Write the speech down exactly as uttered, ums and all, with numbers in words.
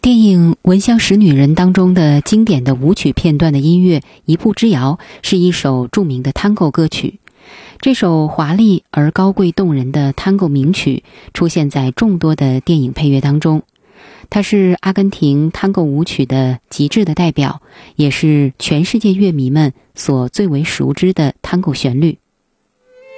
电影《闻香识女人》当中的经典的舞曲片段的音乐《一步之遥》是一首著名的探戈歌曲。这首华丽而高贵动人的探戈名曲出现在众多的电影配乐当中，它是阿根廷探戈舞曲的极致的代表，也是全世界乐迷们所最为熟知的探戈旋律。